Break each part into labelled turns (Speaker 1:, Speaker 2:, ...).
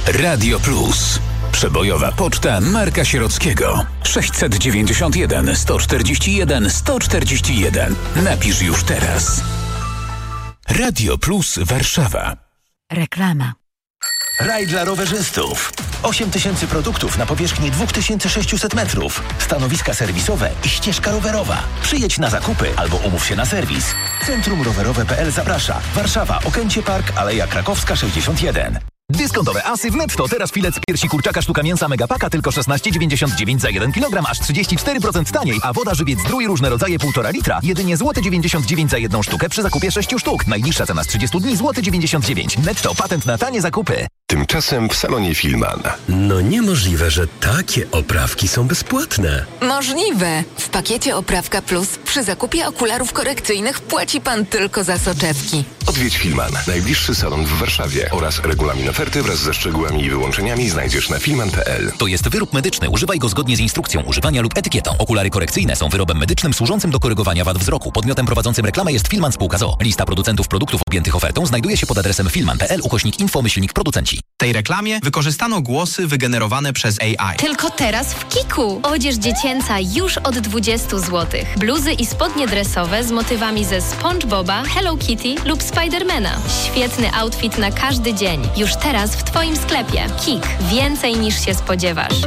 Speaker 1: Radio Plus. Przebojowa poczta Marka Sierockiego. 691 141 141. Napisz już teraz. Radio Plus Warszawa.
Speaker 2: Reklama.
Speaker 3: Raj dla rowerzystów. 8000 produktów na powierzchni 2600 metrów. Stanowiska serwisowe i ścieżka rowerowa. Przyjedź na zakupy albo umów się na serwis. Centrum Rowerowe.pl zaprasza. Warszawa, Okęcie Park, Aleja Krakowska 61.
Speaker 4: Dyskontowe asy w Netto. Teraz filet z piersi kurczaka sztuka mięsa Megapaka tylko 16,99 za 1 kg, aż 34% taniej, a woda żywiec Zdrój różne rodzaje 1,5 litra jedynie złoty 99 za 1 sztukę przy zakupie 6 sztuk. Najniższa cena z 30 dni złoty 99. Netto, patent na tanie zakupy.
Speaker 5: Tymczasem w salonie Filman.
Speaker 6: No niemożliwe, że takie oprawki są bezpłatne.
Speaker 7: Możliwe. W pakiecie Oprawka Plus przy zakupie okularów korekcyjnych płaci pan tylko za soczewki.
Speaker 5: Odwiedź Filman, najbliższy salon w Warszawie oraz regulamin oferty wraz ze szczegółami i wyłączeniami znajdziesz na filman.pl.
Speaker 4: To jest wyrób medyczny. Używaj go zgodnie z instrukcją używania lub etykietą. Okulary korekcyjne są wyrobem medycznym służącym do korygowania wad wzroku. Podmiotem prowadzącym reklamę jest Filman Spółka z o.o. Lista producentów produktów objętych ofertą znajduje się pod adresem filman.pl/info-producenci.
Speaker 8: W tej reklamie wykorzystano głosy wygenerowane przez AI.
Speaker 9: Tylko teraz w Kiku. Odzież dziecięca już od 20 zł. Bluzy i spodnie dresowe z motywami ze SpongeBoba, Hello Kitty lub Spidermana. Świetny outfit na każdy dzień. Już teraz w Twoim sklepie. Kik. Więcej niż się spodziewasz.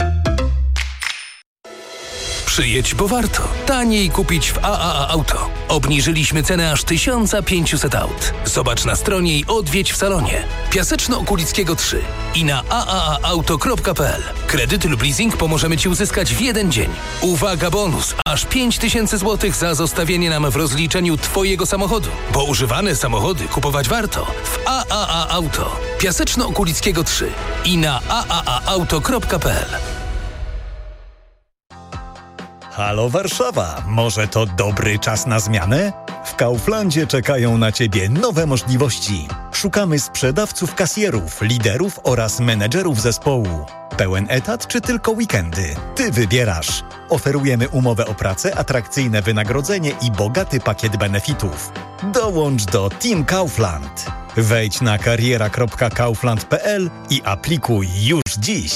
Speaker 1: Przyjedź, bo warto. Taniej kupić w AAA Auto. Obniżyliśmy cenę aż 1500 aut. Zobacz na stronie i odwiedź w salonie. Piaseczno-Okulickiego 3 i na aaauto.pl. Kredyt lub leasing pomożemy Ci uzyskać w jeden dzień. Uwaga, bonus! Aż 5000 zł za zostawienie nam w rozliczeniu Twojego samochodu. Bo używane samochody kupować warto w AAA Auto. Piaseczno-Okulickiego 3 i na aaauto.pl.
Speaker 10: Halo Warszawa, może to dobry czas na zmianę? W Kauflandzie czekają na Ciebie nowe możliwości. Szukamy sprzedawców, kasjerów, liderów oraz menedżerów zespołu. Pełen etat czy tylko weekendy? Ty wybierasz. Oferujemy umowę o pracę, atrakcyjne wynagrodzenie i bogaty pakiet benefitów. Dołącz do Team Kaufland. Wejdź na kariera.kaufland.pl i aplikuj już dziś.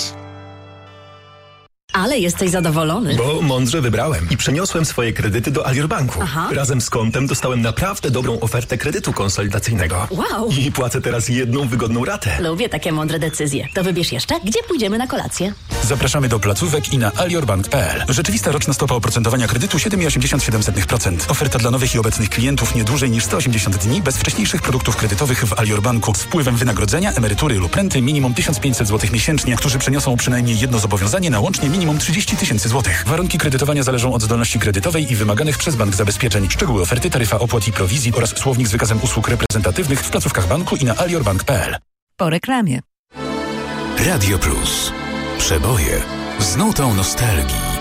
Speaker 2: Ale jesteś zadowolony.
Speaker 6: Bo mądrze wybrałem i przeniosłem swoje kredyty do Alior Banku.
Speaker 2: Aha.
Speaker 6: Razem z kontem dostałem naprawdę dobrą ofertę kredytu konsolidacyjnego.
Speaker 2: Wow.
Speaker 6: I płacę teraz jedną wygodną ratę.
Speaker 2: Lubię takie mądre decyzje. To wybierz jeszcze, gdzie pójdziemy na kolację.
Speaker 1: Zapraszamy do placówek i na aliorbank.pl. Rzeczywista roczna stopa oprocentowania kredytu 7,87%. Oferta dla nowych i obecnych klientów nie dłużej niż 180 dni bez wcześniejszych produktów kredytowych w Alior Banku z wpływem wynagrodzenia, emerytury lub renty minimum 1500 zł miesięcznie, którzy przeniosą przynajmniej jedno zobowiązanie na łącznie minimum 30 000 zł. Warunki kredytowania zależą od zdolności kredytowej i wymaganych przez bank zabezpieczeń. Szczegóły oferty, taryfa opłat i prowizji oraz słownik z wykazem usług reprezentatywnych w placówkach banku i na aliorbank.pl.
Speaker 2: Po reklamie.
Speaker 1: Radio Plus. Przeboje z nutą nostalgii.